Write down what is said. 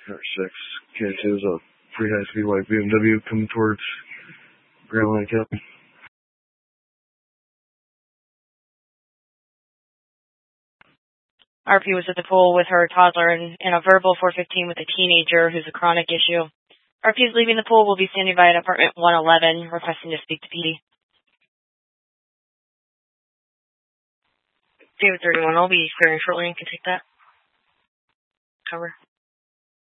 6. K2 is a pretty high-speed white BMW coming towards Grand Line County. RP was at the pool with her toddler and in a verbal 415 with a teenager who's a chronic issue. RP is leaving the pool. Will be standing by at apartment 111, requesting to speak to PD. David 31, I'll be clearing shortly and can take that. Cover.